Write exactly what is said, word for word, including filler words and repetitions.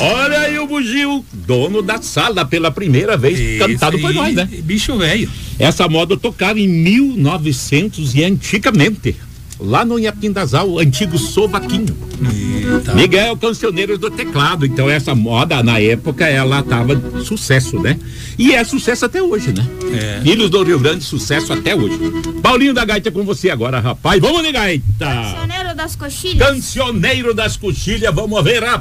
Olha aí o bugio, dono da sala pela primeira vez, esse cantado por nós, né? Bicho velho. Essa moda tocava em mil e novecentos e antigamente, lá no Inhapindazal, o antigo Sovaquinho. Eita. Miguel, cancioneiro do teclado. Então essa moda, na época, ela tava sucesso, né? E é sucesso até hoje, né? É. Filhos do Rio Grande, sucesso até hoje. Paulinho da Gaita com você agora, rapaz. Vamos de gaita. Cancioneiro das coxilhas. Cancioneiro das coxilhas, vamos ver a